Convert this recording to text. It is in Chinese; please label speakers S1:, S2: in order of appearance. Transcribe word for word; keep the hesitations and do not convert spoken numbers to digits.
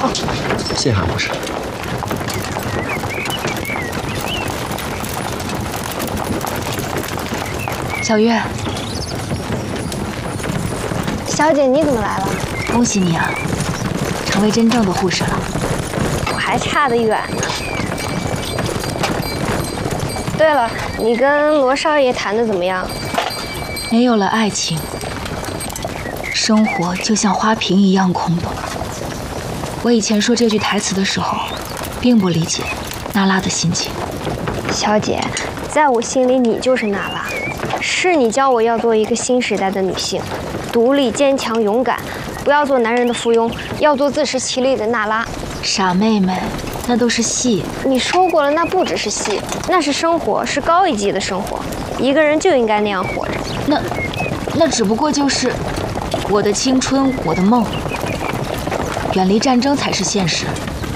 S1: 哦，谢韩护士。
S2: 小月，
S3: 小姐，你怎么来了？
S2: 恭喜你啊，成为真正的护士了。
S3: 我还差得远呢。对了，你跟罗少爷谈的怎么样？
S2: 没有了爱情，生活就像花瓶一样空洞。我以前说这句台词的时候，并不理解娜拉的心情。
S3: 小姐，在我心里你就是娜拉，是你教我要做一个新时代的女性，独立、坚强、勇敢，不要做男人的附庸，要做自食其力的娜拉。
S2: 傻妹妹，那都是戏。
S3: 你说过了，那不只是戏，那是生活，是高一级的生活。一个人就应该那样活着。
S2: 那，那只不过就是我的青春，我的梦。远离战争才是现实。